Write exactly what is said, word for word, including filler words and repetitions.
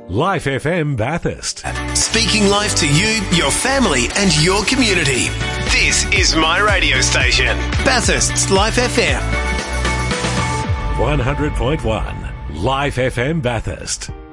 Life F M Bathurst. Speaking life to you, your family and your community. This is my radio station, Bathurst's Life F M. one hundred point one Life F M Bathurst.